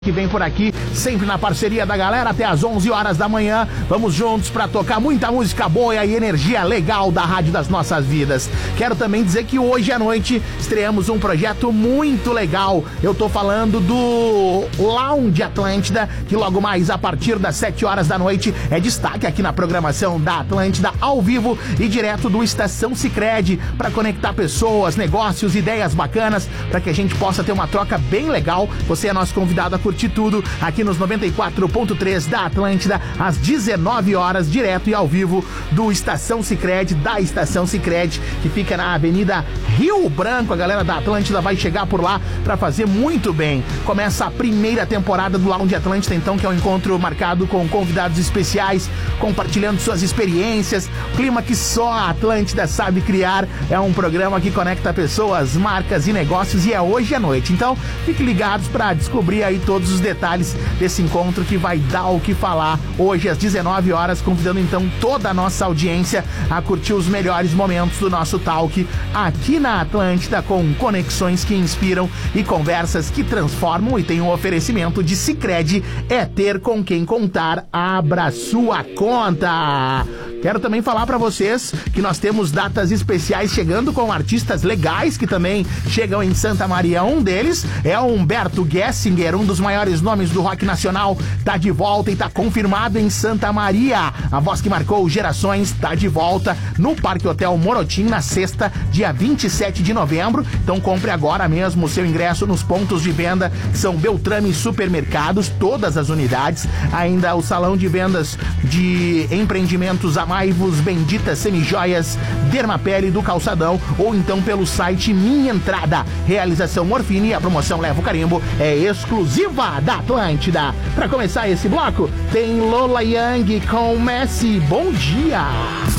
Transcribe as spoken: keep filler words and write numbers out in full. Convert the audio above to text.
Que vem por aqui, sempre na parceria da galera, até às onze horas da manhã. Vamos juntos pra tocar muita música boa e energia legal da Rádio das Nossas Vidas. Quero também dizer que hoje à noite estreamos um projeto muito legal. Eu tô falando do Lounge Atlântida, que logo mais a partir das sete horas da noite é destaque aqui na programação da Atlântida, ao vivo e direto do Estação Sicredi, para conectar pessoas, negócios, ideias bacanas, para que a gente possa ter uma troca bem legal. Você é nosso convidado a curtir tudo aqui nos noventa e quatro ponto três da Atlântida, às dezenove horas, direto e ao vivo do Estação Sicredi, da Estação Sicredi, que fica na Avenida Rio Branco. A galera da Atlântida vai chegar por lá para fazer muito bem. Começa a primeira temporada do Lounge Atlântida, então, que é um encontro marcado com convidados especiais, compartilhando suas experiências, clima que só a Atlântida sabe criar. É um programa que conecta pessoas, marcas e negócios, e é hoje à noite. Então, fiquem ligados para descobrir aí todos os detalhes desse encontro que vai dar o que falar hoje às dezenove horas, convidando então toda a nossa audiência a curtir os melhores momentos do nosso talk aqui na Atlântida, com conexões que inspiram e conversas que transformam, e tem um oferecimento de Sicredi. É ter com quem contar. Abra sua conta. Quero também falar para vocês que nós temos datas especiais chegando com artistas legais que também chegam em Santa Maria. Um deles é o Humberto Gessinger, um dos maiores nomes do rock nacional, tá de volta e tá confirmado em Santa Maria. A voz que marcou gerações tá de volta no Parque Hotel Morotim na sexta, dia vinte e sete de novembro. Então compre agora mesmo o seu ingresso nos pontos de venda, que são Beltrame Supermercados, todas as unidades, ainda o salão de vendas de empreendimentos Amaivos, Benditas Semijoias, Dermapele do Calçadão, ou então pelo site Minha Entrada. Realização Morfine, e a promoção Leva o Carimbo é exclusiva da Atlântida. Para começar esse bloco, tem Lola Young com Messi. Bom dia!